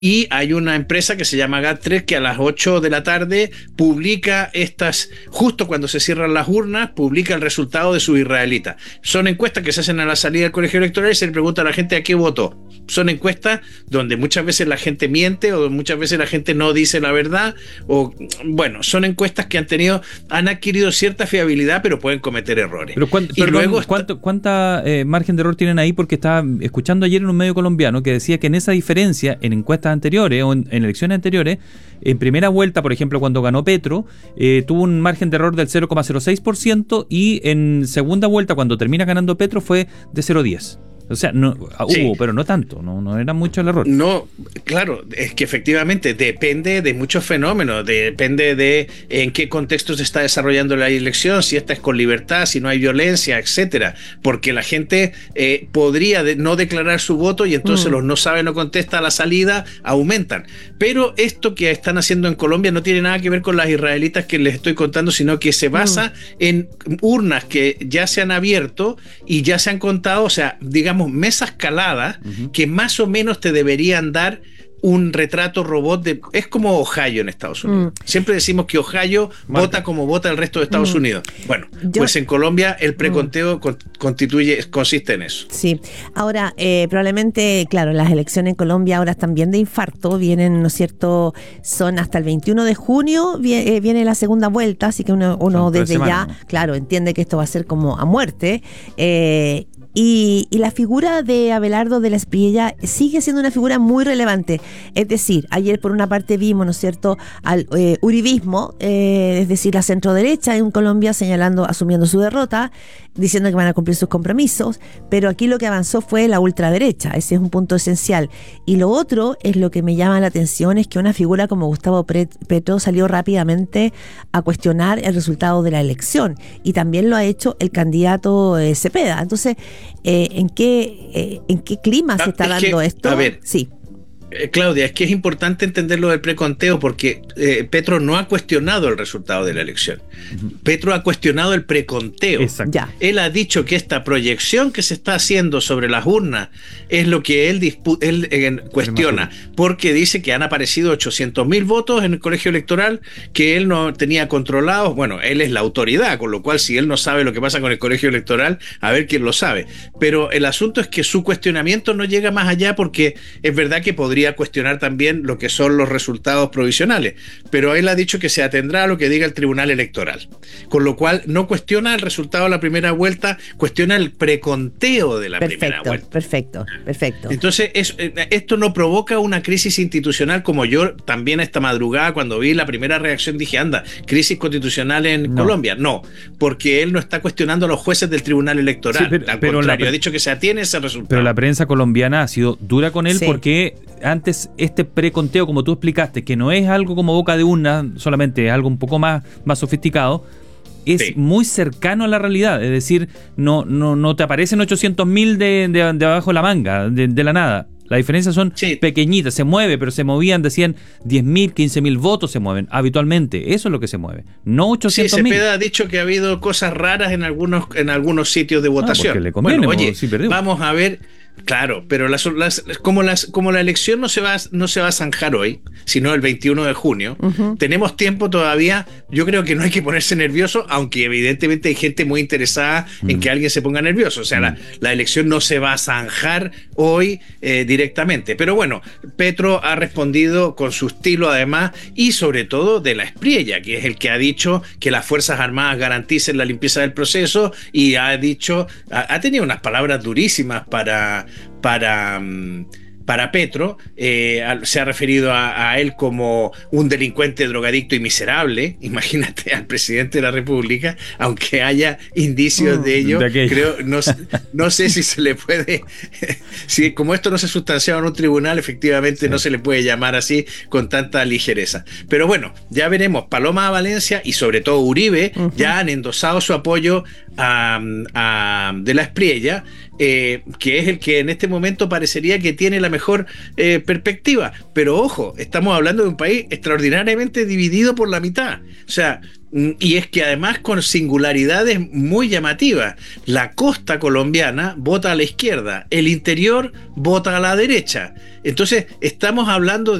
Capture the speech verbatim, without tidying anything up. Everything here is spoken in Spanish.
Y hay una empresa que se llama GAT tres que a las ocho de la tarde publica estas, justo cuando se cierran las urnas, publica el resultado de sus israelitas. Son encuestas que se hacen a la salida del colegio electoral y se le pregunta a la gente a qué votó. Son encuestas donde muchas veces la gente miente o muchas veces la gente no dice la verdad. O bueno, son encuestas que han tenido, han adquirido cierta fiabilidad, pero pueden cometer errores. Pero cuánto, y perdón, luego está... ¿cuánto, ¿cuánta eh, margen de error tienen ahí? Porque estaba escuchando ayer en un medio colombiano que decía que en esa diferencia, en encuestas anteriores o en, en elecciones anteriores, en primera vuelta, por ejemplo, cuando ganó Petro, eh, tuvo un margen de error del cero coma cero seis por ciento y en segunda vuelta, cuando termina ganando Petro, fue de cero coma diez. O sea, no, sí. hubo, pero no tanto, no, no era mucho el error. No, claro, es que efectivamente depende de muchos fenómenos, depende de en qué contexto se está desarrollando la elección, si esta es con libertad, si no hay violencia, etcétera. Porque la gente eh, podría de, no declarar su voto y entonces mm. los no sabe, no contesta a la salida, aumentan. Pero esto que están haciendo en Colombia no tiene nada que ver con las israelitas que les estoy contando, sino que se basa mm. en urnas que ya se han abierto y ya se han contado, o sea, digamos, mesas caladas uh-huh. que más o menos te deberían dar un retrato robot de... Es como Ohio en Estados Unidos. Mm. Siempre decimos que Ohio Marca. vota como vota el resto de Estados mm. Unidos. Bueno, Yo, pues en Colombia el preconteo mm. constituye, consiste en eso. Sí. Ahora, eh, probablemente, claro, las elecciones en Colombia ahora están bien de infarto, vienen, ¿no es cierto? Son hasta el veintiuno de junio, viene, eh, viene la segunda vuelta, así que uno, uno desde semanas, ya, ¿no? claro, entiende que esto va a ser como a muerte. Eh, Y, y la figura de Abelardo de la Espriella sigue siendo una figura muy relevante. Es decir, ayer por una parte vimos, ¿no es cierto?, al eh, uribismo, eh, es decir, la centroderecha en Colombia señalando, asumiendo su derrota, diciendo que van a cumplir sus compromisos, pero aquí lo que avanzó fue la ultraderecha, ese es un punto esencial. Y lo otro es lo que me llama la atención, es que una figura como Gustavo Petro salió rápidamente a cuestionar el resultado de la elección, y también lo ha hecho el candidato eh, Cepeda. Entonces, Eh, ¿en qué eh, en qué clima ah, se está dando que, esto? A ver, sí. Eh, Claudia, es que es importante entender lo del preconteo porque eh, Petro no ha cuestionado el resultado de la elección. Uh-huh. Petro ha cuestionado el preconteo. Exacto. Ya. Él ha dicho que esta proyección que se está haciendo sobre las urnas es lo que él, dispu- él eh, cuestiona, porque dice que han aparecido ochocientos mil votos en el colegio electoral que él no tenía controlados. Bueno, él es la autoridad, con lo cual si él no sabe lo que pasa con el colegio electoral, a ver quién lo sabe. Pero el asunto es que su cuestionamiento no llega más allá porque es verdad que podría cuestionar también lo que son los resultados provisionales, pero él ha dicho que se atendrá a lo que diga el Tribunal Electoral, con lo cual no cuestiona el resultado de la primera vuelta, cuestiona el preconteo de la perfecto, primera vuelta. Perfecto, perfecto. Entonces es, esto no provoca una crisis institucional, como yo también esta madrugada cuando vi la primera reacción dije, anda, crisis constitucional en no. Colombia. No, porque él no está cuestionando a los jueces del Tribunal Electoral, sí, pero, al pero contrario, la, ha dicho que se atiene a ese resultado. Pero la prensa colombiana ha sido dura con él sí. porque antes este preconteo, como tú explicaste, que no es algo como boca de urna, solamente es algo un poco más, más sofisticado, es sí. muy cercano a la realidad. Es decir, no, no, no te aparecen ochocientos mil de, de, de abajo de la manga, de, de la nada. Las diferencias son sí. pequeñitas, se mueve, pero se movían, decían diez mil, quince mil votos se mueven habitualmente. Eso es lo que se mueve, no ochocientos mil. Sí, Cepeda ha dicho que ha habido cosas raras en algunos, en algunos sitios de votación. Ah, porque le conviene, bueno, oye, si vamos a ver. Claro, pero las, las, como, las, como la elección no se va, no se va a zanjar hoy, sino el veintiuno de junio, uh-huh. tenemos tiempo todavía. Yo creo que no hay que ponerse nervioso, aunque evidentemente hay gente muy interesada uh-huh. en que alguien se ponga nervioso. O sea, uh-huh. la, la elección no se va a zanjar hoy eh, directamente. Pero bueno, Petro ha respondido con su estilo además y sobre todo de la Espriella, que es el que ha dicho que las Fuerzas Armadas garanticen la limpieza del proceso y ha dicho, ha, ha tenido unas palabras durísimas para para para Petro, eh, se ha referido a, a él como un delincuente, drogadicto y miserable. Imagínate al presidente de la República, aunque haya indicios mm, de ello, de creo, no, no sé si se le puede, si como esto no se sustanciaba en un tribunal, efectivamente sí. no se le puede llamar así con tanta ligereza. Pero bueno, ya veremos. Paloma Valencia y sobre todo Uribe uh-huh. ya han endosado su apoyo a, a de la Espriella. eh, que es el que en este momento parecería que tiene la mejor eh, perspectiva. Pero ojo, estamos hablando de un país extraordinariamente dividido por la mitad. O sea, y es que además con singularidades muy llamativas. La costa colombiana vota a la izquierda, el interior vota a la derecha. Entonces estamos hablando